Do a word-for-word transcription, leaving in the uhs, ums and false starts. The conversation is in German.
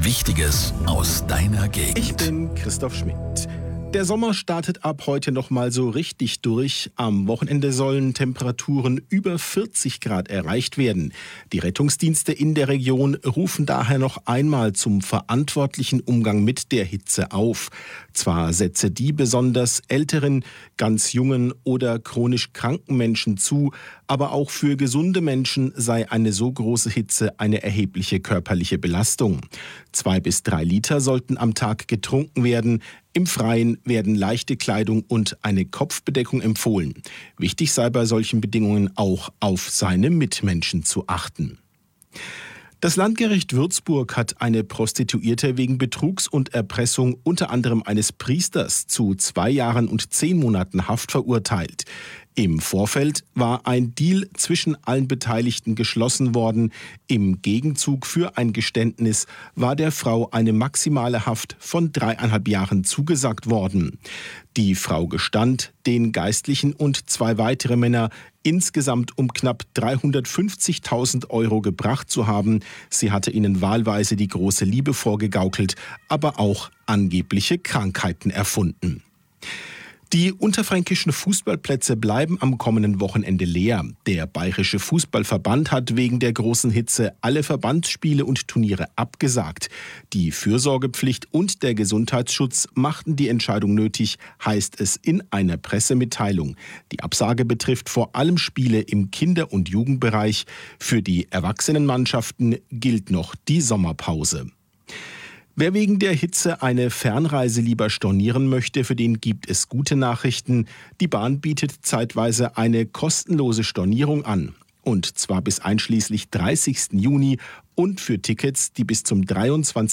Wichtiges aus deiner Gegend. Ich bin Christoph Schmidt. Der Sommer startet ab heute noch mal so richtig durch. Am Wochenende sollen Temperaturen über vierzig Grad erreicht werden. Die Rettungsdienste in der Region rufen daher noch einmal zum verantwortlichen Umgang mit der Hitze auf. Zwar setze die besonders älteren, ganz jungen oder chronisch kranken Menschen zu, aber auch für gesunde Menschen sei eine so große Hitze eine erhebliche körperliche Belastung. Zwei bis drei Liter sollten am Tag getrunken werden. Im Freien werden leichte Kleidung und eine Kopfbedeckung empfohlen. Wichtig sei bei solchen Bedingungen auch auf seine Mitmenschen zu achten. Das Landgericht Würzburg hat eine Prostituierte wegen Betrugs und Erpressung unter anderem eines Priesters zu zwei Jahren und zehn Monaten Haft verurteilt. Im Vorfeld war ein Deal zwischen allen Beteiligten geschlossen worden. Im Gegenzug für ein Geständnis war der Frau eine maximale Haft von dreieinhalb Jahren zugesagt worden. Die Frau gestand, den Geistlichen und zwei weitere Männer insgesamt um knapp dreihundertfünfzigtausend Euro gebracht zu haben. Sie hatte ihnen wahlweise die große Liebe vorgegaukelt, aber auch angebliche Krankheiten erfunden. Die unterfränkischen Fußballplätze bleiben am kommenden Wochenende leer. Der Bayerische Fußballverband hat wegen der großen Hitze alle Verbandsspiele und Turniere abgesagt. Die Fürsorgepflicht und der Gesundheitsschutz machten die Entscheidung nötig, heißt es in einer Pressemitteilung. Die Absage betrifft vor allem Spiele im Kinder- und Jugendbereich. Für die Erwachsenenmannschaften gilt noch die Sommerpause. Wer wegen der Hitze eine Fernreise lieber stornieren möchte, für den gibt es gute Nachrichten. Die Bahn bietet zeitweise eine kostenlose Stornierung an. Und zwar bis einschließlich dreißigsten Juni und für Tickets, die bis zum dreiundzwanzigsten